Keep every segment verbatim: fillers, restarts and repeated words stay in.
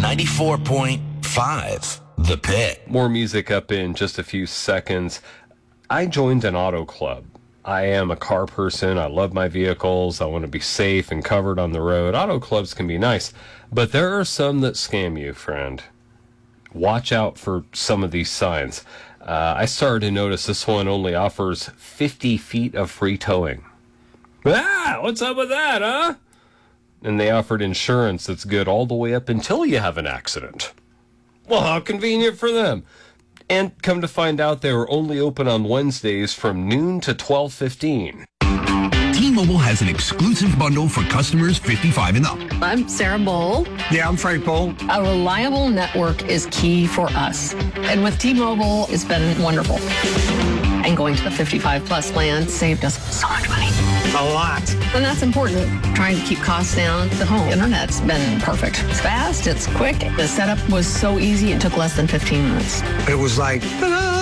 ninety-four point five, The Pit. More music up in just a few seconds. I joined an auto club. I am a car person. I love my vehicles. I want to be safe and covered on the road. Auto clubs can be nice, but there are some that scam you, friend. Watch out for some of these signs. Uh, I started to notice this one only offers fifty feet of free towing. Ah, what's up with that, huh? And they offered insurance that's good all the way up until you have an accident. Well, how convenient for them. And come to find out, they were only open on Wednesdays from noon to twelve fifteen. T-Mobile has an exclusive bundle for customers fifty-five and up. I'm Sarah Bowl. Yeah, I'm Frank Bowl. A reliable network is key for us. And with T-Mobile, it's been wonderful. And going to the fifty-five plus plan saved us so much money. A lot. And that's important. Trying to keep costs down. The home internet's been perfect. It's fast, it's quick. The setup was so easy, it took less than fifteen minutes. It was like, ta-da!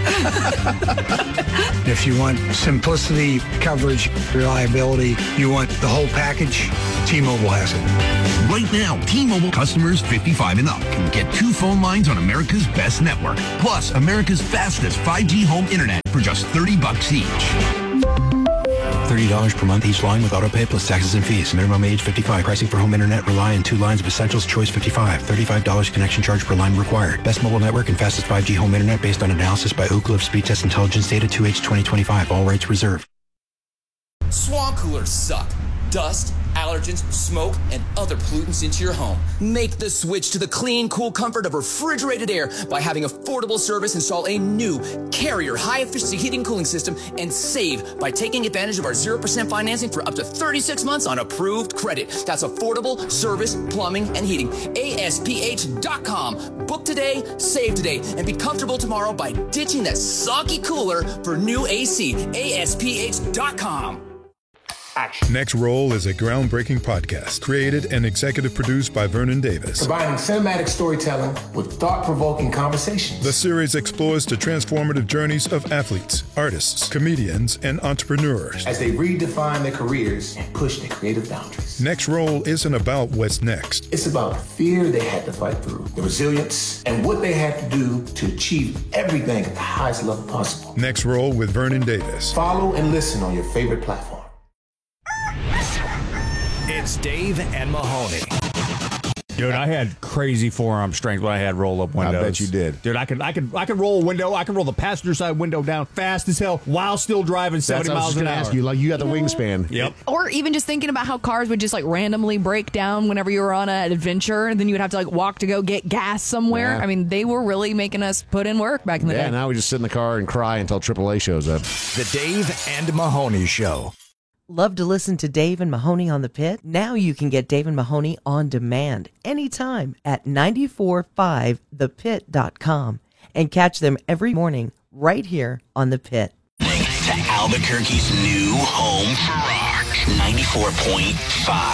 If you want simplicity, coverage, reliability, you want the whole package, T-Mobile has it. Right now, T-Mobile customers fifty-five and up can get two phone lines on America's best network, plus America's fastest five G home internet for just thirty bucks each. thirty dollars per month each line with autopay plus taxes and fees. Minimum age fifty-five. Pricing for home internet rely on two lines of Essentials Choice fifty-five. thirty-five dollars connection charge per line required. Best mobile network and fastest five G home internet based on analysis by Ookla of Speed Test Intelligence Data two H twenty twenty-five. All rights reserved. Swamp coolers suck. Dust, allergens, smoke, and other pollutants into your home. Make the switch to the clean, cool comfort of refrigerated air by having Affordable Service install a new Carrier high-efficiency heating and cooling system and save by taking advantage of our zero percent financing for up to thirty-six months on approved credit. That's Affordable Service Plumbing and Heating. A S P H dot com. Book today, save today, and be comfortable tomorrow by ditching that soggy cooler for new A C. A S P H dot com. Action. Next Roll is a groundbreaking podcast created and executive produced by Vernon Davis. Combining cinematic storytelling with thought-provoking conversations. The series explores the transformative journeys of athletes, artists, comedians, and entrepreneurs as they redefine their careers and push their creative boundaries. Next Roll isn't about what's next. It's about the fear they had to fight through, the resilience, and what they had to do to achieve everything at the highest level possible. Next Roll with Vernon Davis. Follow and listen on your favorite platform. It's Dave and Mahoney. Dude, I had crazy forearm strength when I had roll-up windows. I bet you did. Dude, I could I could I could roll a window, I could roll the passenger side window down fast as hell while still driving seventy That's miles an hour. Ask you, like you got the wingspan. Yep. Or even just thinking about how cars would just like randomly break down whenever you were on an adventure, and then you would have to like walk to go get gas somewhere. Yeah. I mean, they were really making us put in work back in the yeah, day. now we just sit in the car and cry until triple A shows up. The Dave and Mahoney Show. Love to listen to Dave and Mahoney on the Pit? Now you can get Dave and Mahoney on demand anytime at nine four five the pit dot com and catch them every morning right here on The Pit. To Albuquerque's new home for rock, ninety-four point five.